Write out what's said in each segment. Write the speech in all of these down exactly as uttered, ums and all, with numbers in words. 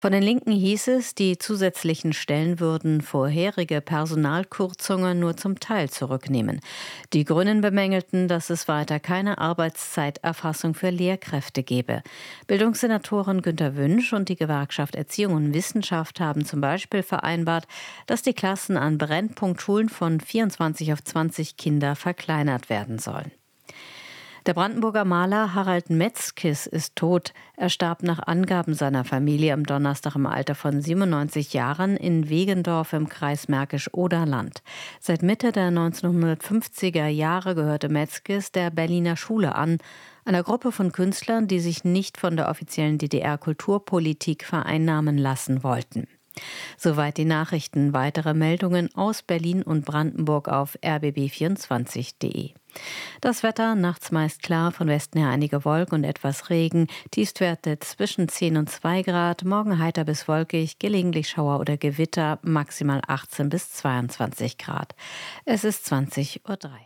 Von den Linken hieß es, die zusätzlichen Stellen würden vorherige Personalkürzungen nur zum Teil zurücknehmen. Die Grünen bemängelten, dass es weiter keine Arbeitszeiterfassung für Lehrkräfte gebe. Bildungssenatoren Günter Wünsch und die Gewerkschaft Erziehung und Wissenschaft haben zum Beispiel vereinbart, dass die Klassen an Brennpunktschulen von vierundzwanzig auf zwanzig Kinder verkleinert werden sollen. Der Brandenburger Maler Harald Metzkes ist tot. Er starb nach Angaben seiner Familie am Donnerstag im Alter von siebenundneunzig Jahren in Wegendorf im Kreis Märkisch-Oderland. Seit Mitte der neunzehnhundertfünfziger Jahre gehörte Metzkes der Berliner Schule an, einer Gruppe von Künstlern, die sich nicht von der offiziellen D D R-Kulturpolitik vereinnahmen lassen wollten. Soweit die Nachrichten. Weitere Meldungen aus Berlin und Brandenburg auf r b b vierundzwanzig punkt de. Das Wetter nachts meist klar, von Westen her einige Wolken und etwas Regen. Tiefstwerte zwischen zehn und zwei Grad. Morgen heiter bis wolkig, gelegentlich Schauer oder Gewitter, maximal achtzehn bis zweiundzwanzig Grad. Es ist zwanzig Uhr drei.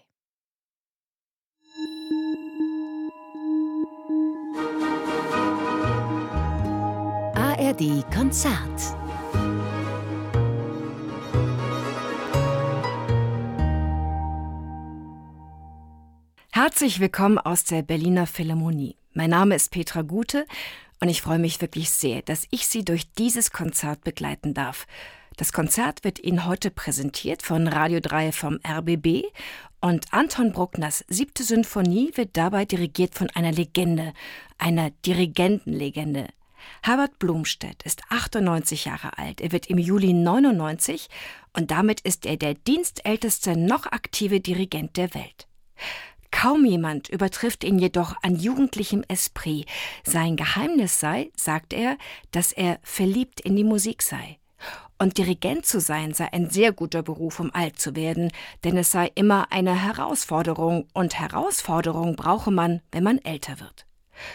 A R D Konzert. Herzlich willkommen aus der Berliner Philharmonie. Mein Name ist Petra Gute und ich freue mich wirklich sehr, dass ich Sie durch dieses Konzert begleiten darf. Das Konzert wird Ihnen heute präsentiert von Radio drei vom R B B und Anton Bruckners siebte Sinfonie wird dabei dirigiert von einer Legende, einer Dirigentenlegende. Herbert Blomstedt ist achtundneunzig Jahre alt. Er wird im Juli neunundneunzig und damit ist er der dienstälteste noch aktive Dirigent der Welt. Kaum jemand übertrifft ihn jedoch an jugendlichem Esprit. Sein Geheimnis sei, sagt er, dass er verliebt in die Musik sei. Und Dirigent zu sein sei ein sehr guter Beruf, um alt zu werden, denn es sei immer eine Herausforderung und Herausforderung brauche man, wenn man älter wird.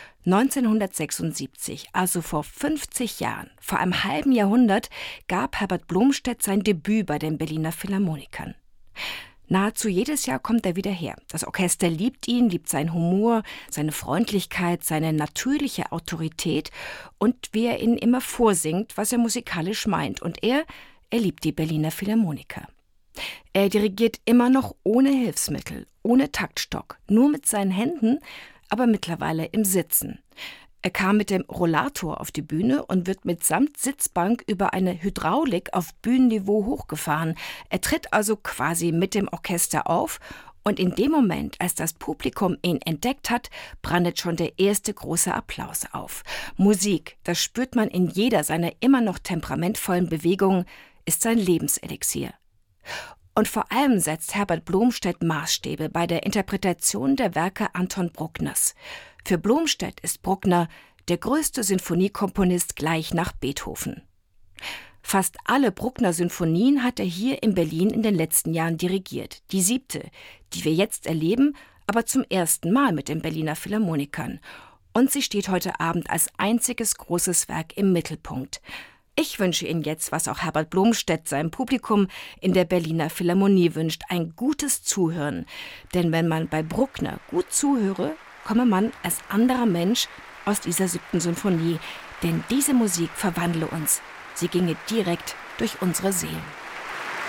neunzehnhundertsechsundsiebzig, also vor fünfzig Jahren, vor einem halben Jahrhundert, gab Herbert Blomstedt sein Debüt bei den Berliner Philharmonikern. Nahezu jedes Jahr kommt er wieder her. Das Orchester liebt ihn, liebt seinen Humor, seine Freundlichkeit, seine natürliche Autorität und wie er ihnen immer vorsingt, was er musikalisch meint. Und er, er liebt die Berliner Philharmoniker. Er dirigiert immer noch ohne Hilfsmittel, ohne Taktstock, nur mit seinen Händen, aber mittlerweile im Sitzen. Er kam mit dem Rollator auf die Bühne und wird mitsamt Sitzbank über eine Hydraulik auf Bühnenniveau hochgefahren. Er tritt also quasi mit dem Orchester auf und in dem Moment, als das Publikum ihn entdeckt hat, brandet schon der erste große Applaus auf. Musik, das spürt man in jeder seiner immer noch temperamentvollen Bewegungen, ist sein Lebenselixier. Und vor allem setzt Herbert Blomstedt Maßstäbe bei der Interpretation der Werke Anton Bruckners. Für Blomstedt ist Bruckner der größte Sinfoniekomponist gleich nach Beethoven. Fast alle Bruckner-Sinfonien hat er hier in Berlin in den letzten Jahren dirigiert. Die siebte, die wir jetzt erleben, aber zum ersten Mal mit den Berliner Philharmonikern. Und sie steht heute Abend als einziges großes Werk im Mittelpunkt. Ich wünsche Ihnen jetzt, was auch Herbert Blomstedt seinem Publikum in der Berliner Philharmonie wünscht, ein gutes Zuhören. Denn wenn man bei Bruckner gut zuhöre, komme man als anderer Mensch aus dieser siebten Sinfonie. Denn diese Musik verwandle uns. Sie ginge direkt durch unsere Seelen.